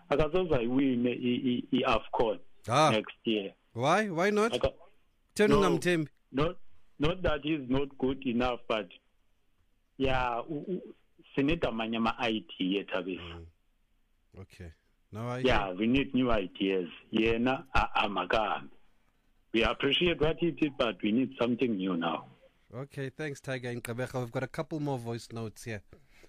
akasozayiwine i-AFCON next year. Why not? Not that he's not good enough, but yeah, sinita amanye ama-idea Thabiso. Okay. No idea. Yeah, we need new ideas. Yena amakambi. We appreciate what he did, but we need something new now. Okay, thanks, Tiger in Gqeberha. We've got a couple more voice notes here.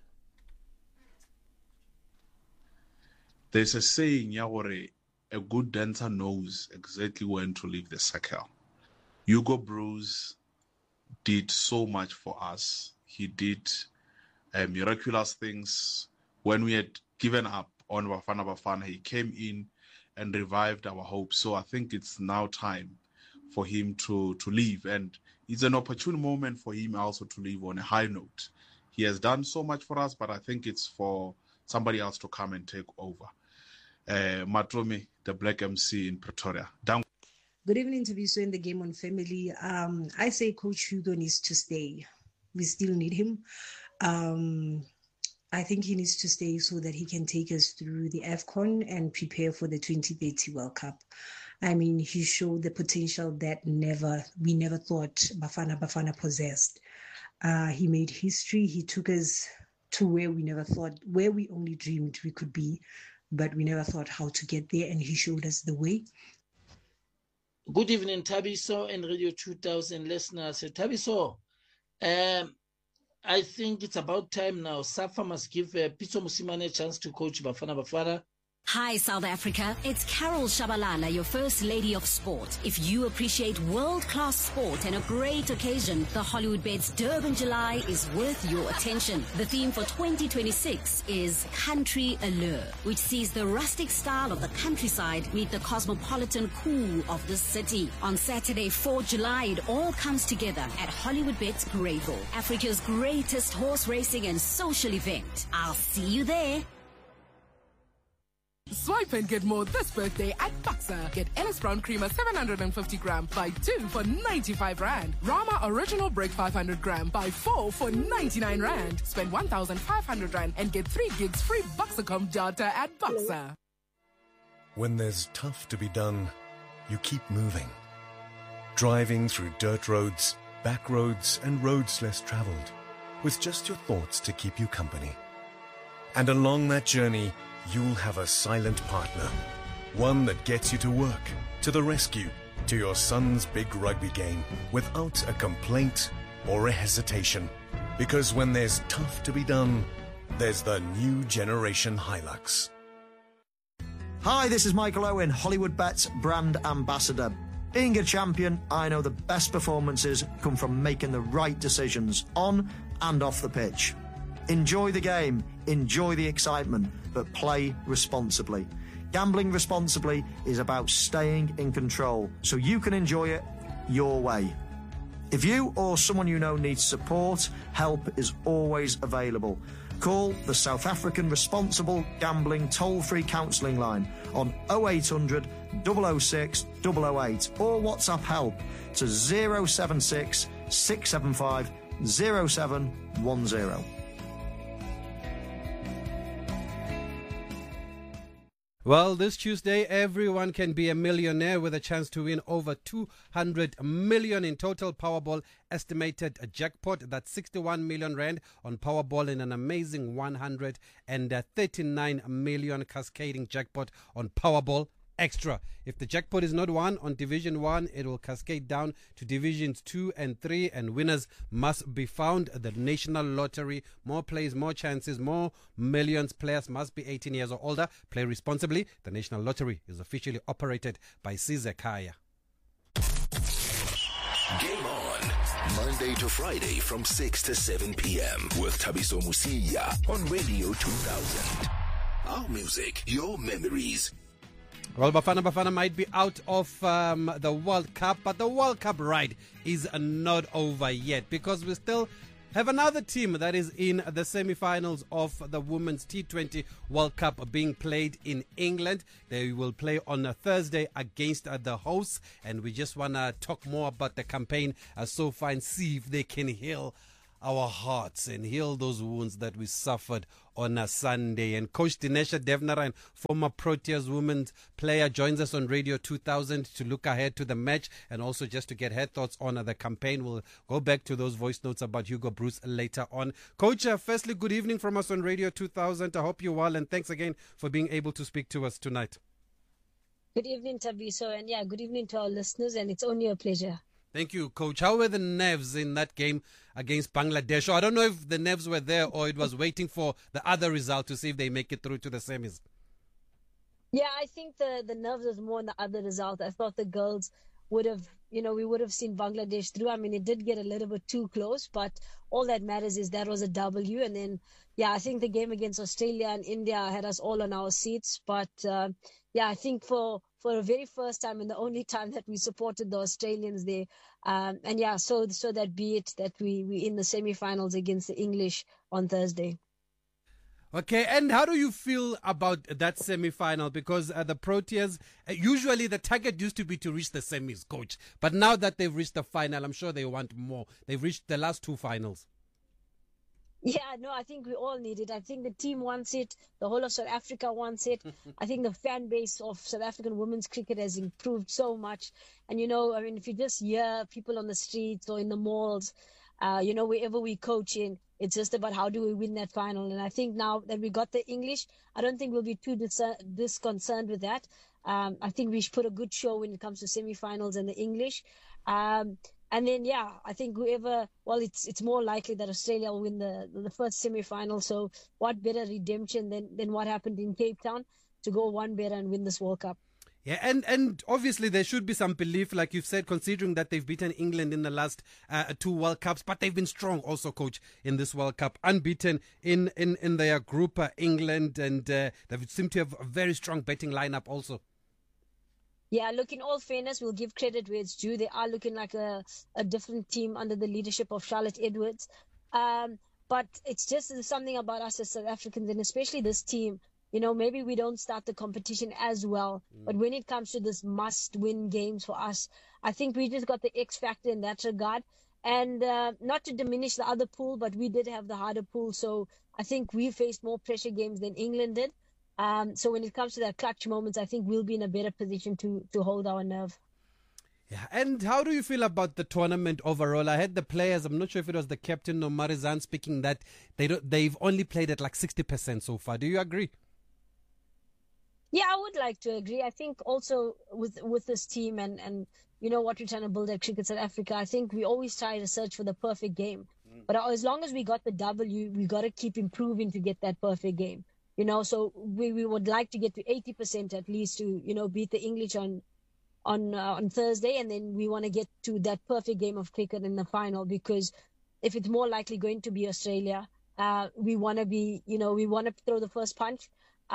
There's a saying, Yawore, a good dancer knows exactly when to leave the circle. Hugo Bruce did so much for us. He did miraculous things. When we had given up on Bafana Bafana, he came in and revived our hopes. So I think it's now time for him to leave. And it's an opportune moment for him also to leave on a high note. He has done so much for us, but I think it's for somebody else to come and take over. Matromi, the Black MC in Pretoria. Down. Good evening, Thabiso in the Game on Family. I say Coach Hugo needs to stay. We still need him. I think he needs to stay so that he can take us through the AFCON and prepare for the 2030 World Cup. I mean, he showed the potential that we never thought Bafana possessed. He made history. He took us to where we only dreamed we could be, but we never thought how to get there, and he showed us the way. Good evening, Thabiso and Radio 2000 listeners. Thabiso, I think it's about time now. SAFA must give Pitso Mosimane a chance to coach Bafana Bafana. Hi, South Africa. It's Carol Shabalala, your First Lady of Sport. If you appreciate world-class sport and a great occasion, the Hollywoodbets Durban July is worth your attention. The theme for 2026 is Country Allure, which sees the rustic style of the countryside meet the cosmopolitan cool of the city. On Saturday, 4 July, it all comes together at Hollywoodbets Greyville, Africa's greatest horse racing and social event. I'll see you there. Swipe and get more this birthday at Boxer. Get Ellis Brown Creamer 750 gram, buy 2 for 95 Rand. Rama Original Break 500 gram, buy 4 for 99 Rand. Spend 1,500 Rand and get 3 gigs free Boxercom data at Boxer. When there's tough to be done, you keep moving. Driving through dirt roads, back roads and roads less traveled, with just your thoughts to keep you company. And along that journey, you'll have a silent partner. One that gets you to work, to the rescue, to your son's big rugby game, without a complaint or a hesitation. Because when there's tough to be done, there's the new generation Hilux. Hi, this is Michael Owen, Hollywoodbets brand ambassador. Being a champion, I know the best performances come from making the right decisions on and off the pitch. Enjoy the game, enjoy the excitement, but play responsibly. Gambling responsibly is about staying in control, so you can enjoy it your way. If you or someone you know needs support, help is always available. Call the South African Responsible Gambling Toll-Free Counselling line on 0800 006 008 or WhatsApp help to 076 675 0710. Well, this Tuesday, everyone can be a millionaire with a chance to win over 200 million in total Powerball estimated jackpot. That's 61 million Rand on Powerball and an amazing 139 million cascading jackpot on Powerball Extra. If the jackpot is not won on Division 1, it will cascade down to Divisions 2 and 3, and winners must be found. The National Lottery, more plays, more chances, more millions. Players must be 18 years or older. Play responsibly. The National Lottery is officially operated by Sizwe Khaya. Game on, Monday to Friday from 6 to 7 p.m. with Thabiso Mosia on Radio 2000. Our music, your memories. Well, Bafana might be out of the World Cup, but the World Cup ride is not over yet, because we still have another team that is in the semi-finals of the Women's T20 World Cup being played in England. They will play on a Thursday against the hosts, and we just want to talk more about the campaign so far and see if they can heal our hearts and heal those wounds that we suffered on a Sunday. And Coach Dinesha Devnarayan, former Proteas women's player, joins us on Radio 2000 to look ahead to the match and also just to get her thoughts on the campaign. We'll go back to those voice notes about Hugo Broos later on. Coach, firstly, good evening from us on Radio 2000. I hope you're well, and thanks again for being able to speak to us tonight. Good evening, Tabiso, and good evening to our listeners, and it's only a pleasure. Thank you, Coach. How were the nerves in that game against Bangladesh? I don't know if the nerves were there or it was waiting for the other result to see if they make it through to the semis. Yeah, I think the nerves was more on the other result. I thought the girls would have, we would have seen Bangladesh through. I mean, it did get a little bit too close, but all that matters is that was a W. And then, I think the game against Australia and India had us all on our seats. But, I think for the very first time and the only time that we supported the Australians there. So that be it that we in the semi-finals against the English on Thursday. Okay, and how do you feel about that semi-final? Because the Proteas, usually the target used to be to reach the semis, Coach. But now that they've reached the final, I'm sure they want more. They've reached the last two finals. Yeah, no, I think we all need it. I think the team wants it. The whole of South Africa wants it. I think the fan base of South African women's cricket has improved so much. And, if you just hear people on the streets or in the malls, wherever we coach in, it's just about how do we win that final. And I think now that we got the English, I don't think we'll be too disconcerted with that. I think we should put a good show when it comes to semi-finals and the English. And then, I think it's more likely that Australia will win the first semi-final. So what better redemption than what happened in Cape Town to go one better and win this World Cup. Yeah, and obviously there should be some belief, like you've said, considering that they've beaten England in the last two World Cups, but they've been strong also, Coach, in this World Cup, unbeaten in their group, England, and they seem to have a very strong batting lineup also. Yeah, look, in all fairness, we'll give credit where it's due. They are looking like a different team under the leadership of Charlotte Edwards. But it's just something about us as South Africans, and especially this team. Maybe we don't start the competition as well. But when it comes to this must-win games for us, I think we just got the X factor in that regard. And not to diminish the other pool, but we did have the harder pool. So I think we faced more pressure games than England did. So when it comes to that clutch moments, I think we'll be in a better position to hold our nerve. Yeah, and how do you feel about the tournament overall? I heard the players, I'm not sure if it was the captain or Marizanne speaking, that they've only played at like 60% so far. Do you agree? Yeah, I would like to agree. I think also with this team and what we're trying to build at Cricket South Africa, I think we always try to search for the perfect game. But as long as we got the W, we got to keep improving to get that perfect game. So we would like to get to 80% at least to, beat the English on Thursday. And then we want to get to that perfect game of cricket in the final, because if it's more likely going to be Australia, we want to be, we want to throw the first punch.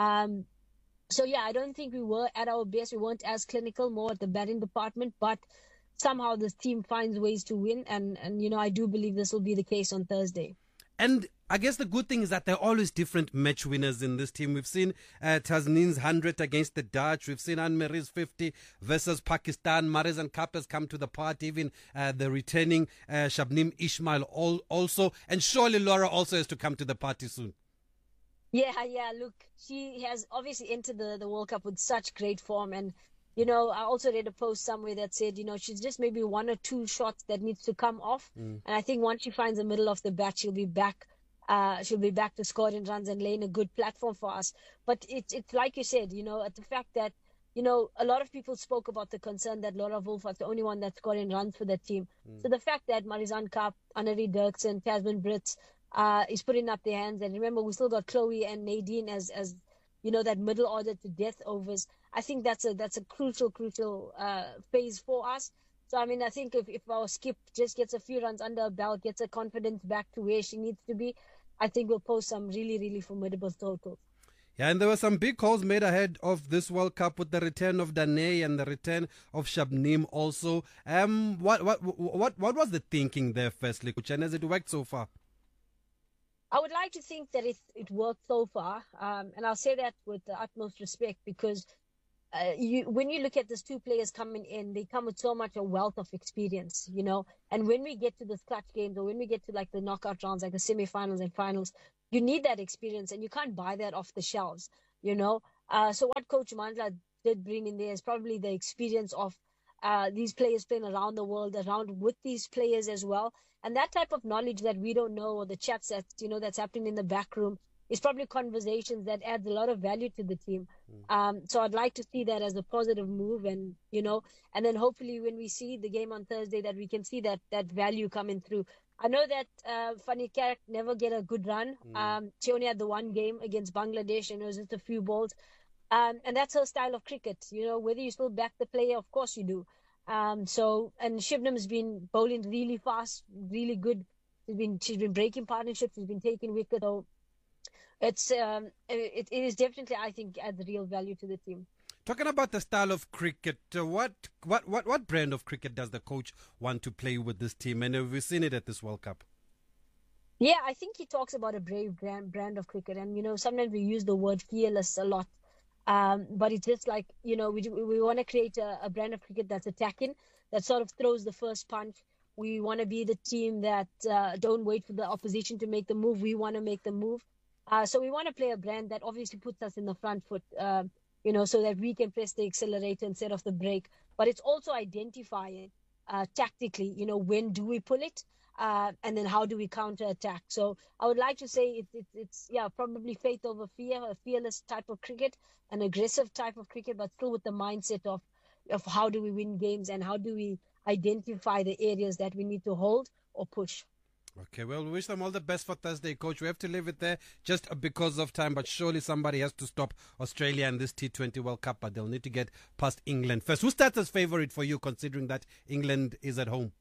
So, I don't think we were at our best. We weren't as clinical, more at the batting department, but somehow this team finds ways to win. And I do believe this will be the case on Thursday. And I guess the good thing is that there are always different match winners in this team. We've seen Tasneem's 100 against the Dutch. We've seen Anne-Marie's 50 versus Pakistan. Marizanne Kapp has come to the party, even the returning Shabnim Ismail also. And surely Laura also has to come to the party soon. Yeah. Look, she has obviously entered the World Cup with such great form. And, I also read a post somewhere that said, she's just maybe one or two shots that needs to come off. And I think once she finds the middle of the bat, she'll be back. She'll be back to scoring runs and laying a good platform for us. But it's like you said, at the fact that, a lot of people spoke about the concern that Laura Wolf was the only one that's scoring runs for that team. So the fact that Marizanne Kapp, Annelie Dirksen, Tasman Brits, is putting up their hands. And remember, we still got Chloe and Nadine as that middle order to death overs. I think that's a crucial phase for us. So, I think if our skip just gets a few runs under her belt, gets her confidence back to where she needs to be, I think we'll post some really, really formidable totals. Yeah, and there were some big calls made ahead of this World Cup with the return of Danae and the return of Shabnim also. What was the thinking there, firstly, Coach, and has it worked so far? I would like to think that it worked so far, and I'll say that with the utmost respect, because when you look at these two players coming in, they come with so much a wealth of experience, you know. And when we get to the clutch games, or when we get to like the knockout rounds, like the semi-finals and finals, you need that experience, and you can't buy that off the shelves, you know. So what Coach Mandla did bring in there is probably the experience of these players playing around the world, around with these players as well, and that type of knowledge that we don't know, or the chats that that's happening in the back room, is probably conversations that adds a lot of value to the team. So I'd like to see that as a positive move, and and then hopefully when we see the game on Thursday, that we can see that value coming through. I know that Fanny Carrick never get a good run. She only had the one game against Bangladesh, and it was just a few balls. And that's her style of cricket. Whether you still back the player, of course you do. And Shivnam's been bowling really fast, really good. She's been breaking partnerships. She's been taking wickets. So it is definitely, I think, adds real value to the team. Talking about the style of cricket, what brand of cricket does the coach want to play with this team? And have we seen it at this World Cup? Yeah, I think he talks about a brave brand of cricket. And, sometimes we use the word fearless a lot. But it's just like, we want to create a brand of cricket that's attacking, that sort of throws the first punch. We want to be the team that don't wait for the opposition to make the move. We want to make the move. So we want to play a brand that obviously puts us in the front foot, so that we can press the accelerator instead of the brake. But it's also identifying tactically, when do we pull it? And then how do we counter-attack? So I would like to say it's probably faith over fear, a fearless type of cricket, an aggressive type of cricket, but still with the mindset of how do we win games and how do we identify the areas that we need to hold or push. Okay, well, we wish them all the best for Thursday, Coach. We have to leave it there just because of time, but surely somebody has to stop Australia in this T20 World Cup, but they'll need to get past England first. Who starts as favourite for you, considering that England is at home?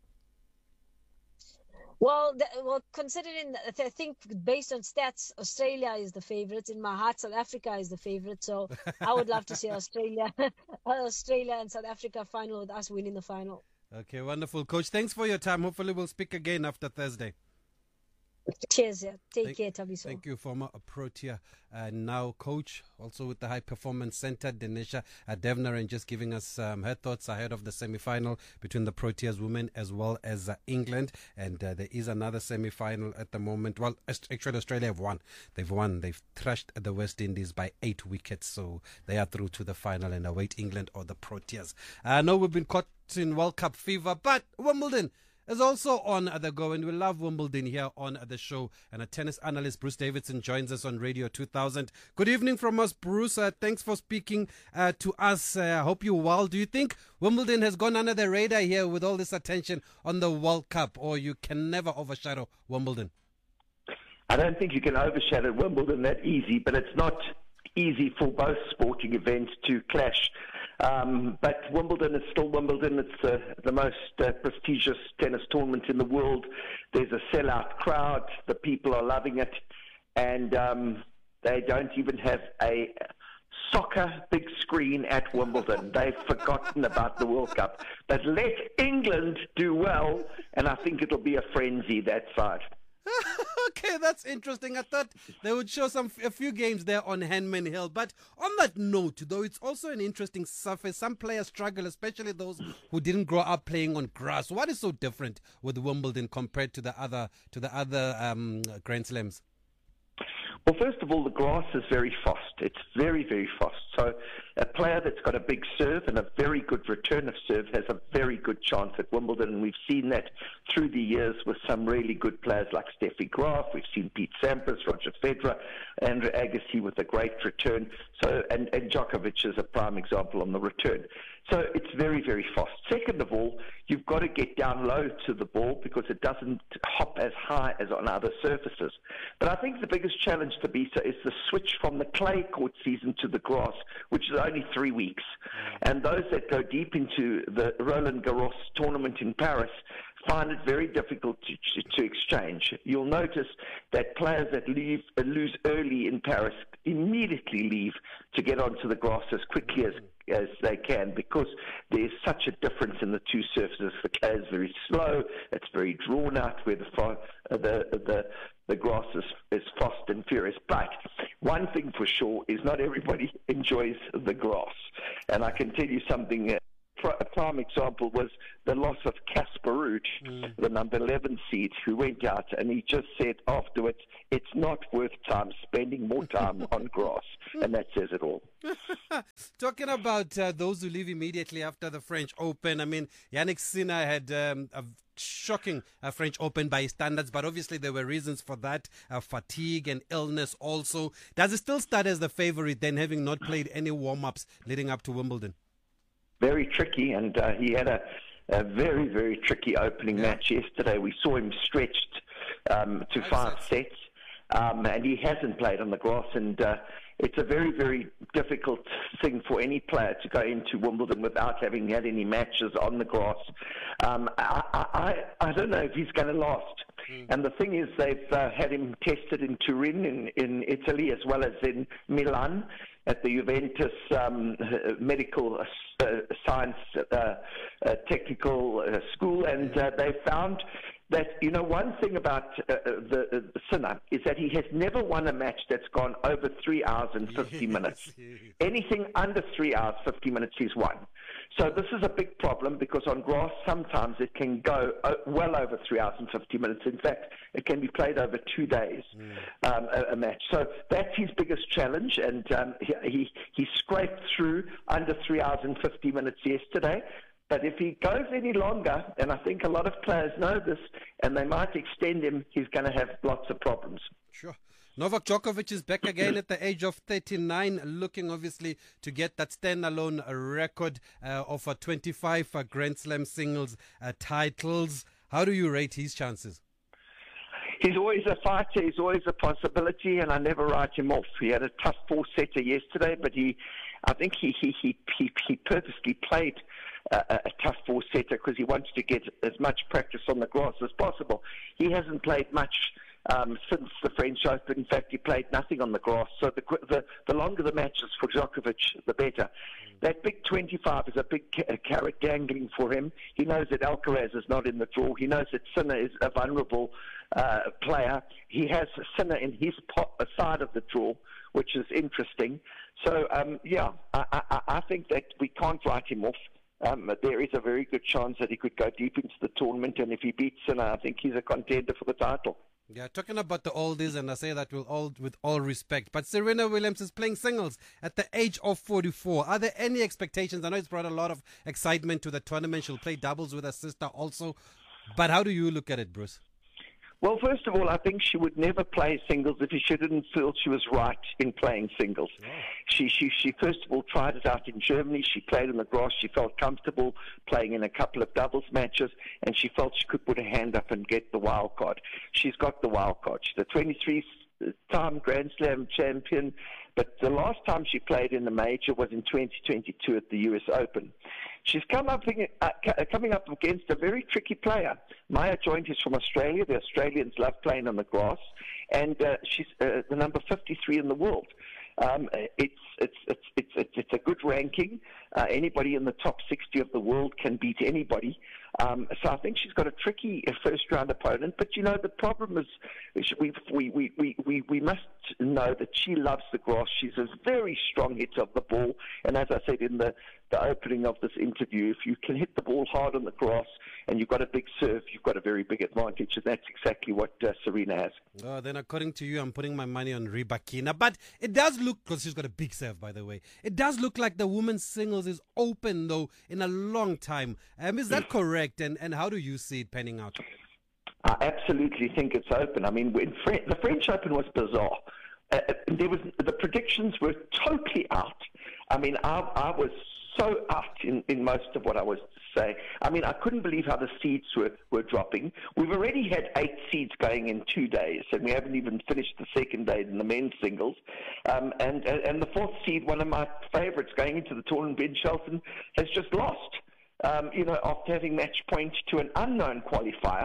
Well, considering, I think based on stats, Australia is the favourite. In my heart, South Africa is the favourite. So I would love to see Australia and South Africa final, with us winning the final. Okay, wonderful. Coach, thanks for your time. Hopefully we'll speak again after Thursday. Cheers. Yeah. Take care, Thabiso. Thank you, former Protea. Now coach, also with the High Performance Center, Denisha Devner, and just giving us her thoughts ahead of the semi-final between the Proteas women as well as England. And there is another semi-final at the moment. Well, actually Australia have won. They've won. They've thrashed the West Indies by 8 wickets. So they are through to the final and await England or the Proteas. I know we've been caught in World Cup fever, but Wimbledon is also on the go, and we love Wimbledon here on the show. And a tennis analyst, Bruce Davidson, joins us on Radio 2000. Good evening from us, Bruce. Thanks for speaking to us. I hope you're well. Do you think Wimbledon has gone under the radar here with all this attention on the World Cup, or you can never overshadow Wimbledon? I don't think you can overshadow Wimbledon that easy, but it's not easy for both sporting events to clash. But Wimbledon is still Wimbledon. It's the most prestigious tennis tournament in the world. There's a sellout crowd. The people are loving it. And they don't even have a soccer big screen at Wimbledon. They've forgotten about the World Cup. But let England do well, and I think it'll be a frenzy that side. Okay, that's interesting. I thought they would show a few games there on Henman Hill. But on that note, though, it's also an interesting surface. Some players struggle, especially those who didn't grow up playing on grass. What is so different with Wimbledon compared to the other Grand Slams? Well, first of all, the grass is very fast. It's very, very fast. So a player that's got a big serve and a very good return of serve has a very good chance at Wimbledon. And we've seen that through the years with some really good players like Steffi Graf. We've seen Pete Sampras, Roger Federer, Andrew Agassi with a great return. So and Djokovic is a prime example on the return. So it's very, very fast. Second of all, you've got to get down low to the ball because it doesn't hop as high as on other surfaces. But I think the biggest challenge to Bisa is the switch from the clay court season to the grass, which is only 3 weeks. And those that go deep into the Roland Garros tournament in Paris find it very difficult to exchange. You'll notice that players that lose early in Paris immediately leave to get onto the grass as quickly as they can because there's such a difference in the two surfaces. The clay is very slow, it's very drawn out, where the grass is fast and furious. But one thing for sure is not everybody enjoys the grass. And I can tell you something. A prime example was the loss of Casper Ruud, the number 11 seed, who went out and he just said afterwards, it's not worth spending more time on grass. And that says it all. Talking about those who leave immediately after the French Open, I mean, Yannick Sinner had a shocking French Open by standards, but obviously there were reasons for that, fatigue and illness also. Does it still start as the favorite then, having not played any warm-ups leading up to Wimbledon? Very tricky, and he had a very, very tricky opening match yesterday. We saw him stretched to 5 sets, and he hasn't played on the grass, and it's a very, very difficult thing for any player to go into Wimbledon without having had any matches on the grass. I don't know if he's going to last. And the thing is, they've had him tested in Turin, in Italy, as well as in Milan, at the Juventus Medical Science Technical School, and they found that, one thing about the Sinner is that he has never won a match that's gone over 3 hours and 50 minutes. Anything under 3 hours, 50 minutes, he's won. So this is a big problem because on grass, sometimes it can go well over 3 hours and 50 minutes. In fact, it can be played over 2 days, a match. So that's his biggest challenge, and he scraped through under 3 hours and 50 minutes yesterday. But if he goes any longer, and I think a lot of players know this, and they might extend him, he's going to have lots of problems. Sure. Novak Djokovic is back again at the age of 39, looking obviously to get that standalone record of 25 Grand Slam singles titles. How do you rate his chances? He's always a fighter. He's always a possibility, and I never write him off. He had a tough 4-setter yesterday, but I think he purposely played a tough 4-setter because he wanted to get as much practice on the grass as possible. He hasn't played much since the French Open. In fact, he played nothing on the grass. So the longer the matches for Djokovic, the better. That big 25 is a big carrot dangling for him. He knows that Alcaraz is not in the draw. He knows that Sinner is a vulnerable player. He has Sinner in his side of the draw, which is interesting. So, I think that we can't write him off. There is a very good chance that he could go deep into the tournament, and if he beats Sinner, I think he's a contender for the title. Yeah, talking about the oldies, and I say that with all respect, but Serena Williams is playing singles at the age of 44. Are there any expectations? I know it's brought a lot of excitement to the tournament. She'll play doubles with her sister also, but how do you look at it, Bruce? Well, first of all, I think she would never play singles if she didn't feel she was right in playing singles. Oh. She first of all tried it out in Germany. She played on the grass. She felt comfortable playing in a couple of doubles matches, and she felt she could put her hand up and get the wild card. She's got the wild card. She's a 23-time Grand Slam champion, but the last time she played in the major was in 2022 at the US Open. She's coming up against a very tricky player. Maya Joint is from Australia. The Australians love playing on the grass, and she's the number 53 in the world. It's a good ranking. Anybody in the top 60 of the world can beat anybody. So I think she's got a tricky first-round opponent. But the problem is we must know that she loves the grass. She's a very strong hitter of the ball, and as I said in the opening of this interview, if you can hit the ball hard on the grass and you've got a big serve, you've got a very big advantage, and that's exactly what Serena has. Oh, then according to you, I'm putting my money on Rybakina. But it does look, because she's got a big serve, by the way, it does look like the women's singles is open, though, in a long time. Is that correct, and how do you see it panning out? I absolutely think it's open. I mean, the French Open was bizarre. The predictions were totally out. I mean, I was so out in most of what I was to say. I mean, I couldn't believe how the seeds were dropping. We've already had 8 seeds going in 2 days, and we haven't even finished the second day in the men's singles. And the 4th seed, one of my favourites going into the tournament, Ben Shelton, has just lost. After having match point to an unknown qualifier,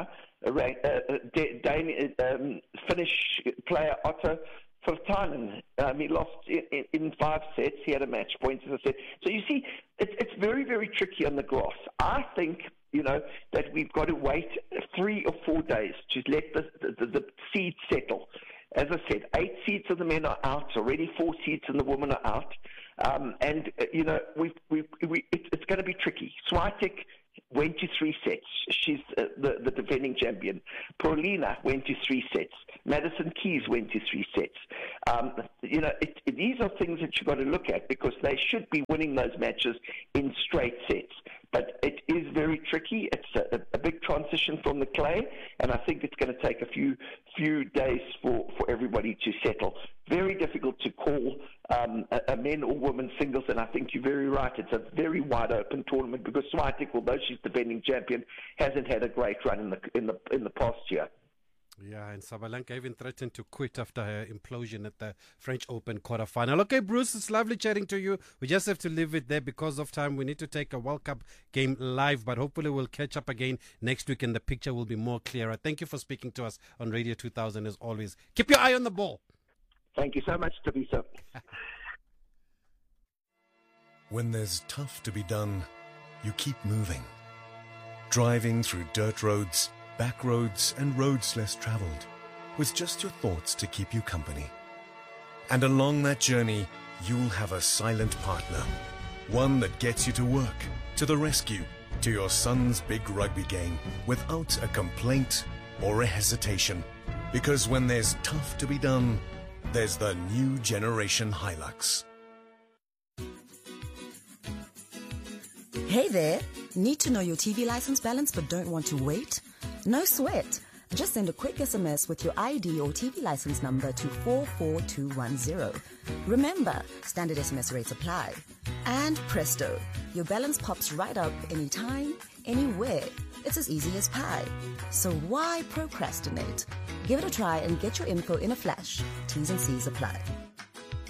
Finnish player Otto Virtanen. He lost in 5 sets. He had a match point, as I said. So you see, it's very, very tricky on the grass. I think, that we've got to wait 3 or 4 days to let the seeds settle. As I said, 8 seeds of the men are out already. 4 seeds of the women are out. It's going to be tricky. Swiatek went to 3 sets. She's the defending champion. Paulina went to 3 sets. Madison Keys went to 3 sets. These are things that you've got to look at because they should be winning those matches in straight sets. But it is very tricky. It's a big transition from the clay, and I think it's going to take a few days for everybody to settle. Very difficult to call a men or women singles, and I think you're very right. It's a very wide open tournament because Swiatek, although she's defending champion, hasn't had a great run in the past year. Yeah, and Sabalenka even threatened to quit after her implosion at the French Open quarterfinal. Okay, Bruce, it's lovely chatting to you. We just have to leave it there because of time. We need to take a World Cup game live, but hopefully we'll catch up again next week and the picture will be more clearer. Thank you for speaking to us on Radio 2000 as always. Keep your eye on the ball. Thank you so much, Thabiso. When there's tough to be done, you keep moving. Driving through dirt roads, back roads and roads less traveled, with just your thoughts to keep you company. And along that journey, you'll have a silent partner. One that gets you to work, to the rescue, to your son's big rugby game, without a complaint or a hesitation. Because when there's tough to be done, there's the new generation Hilux. Hey there! Need to know your TV license balance but don't want to wait? No sweat. Just send a quick SMS with your ID or TV license number to 44210. Remember, standard SMS rates apply. And presto, your balance pops right up anytime, anywhere. It's as easy as pie. So why procrastinate? Give it a try and get your info in a flash. T's and C's apply.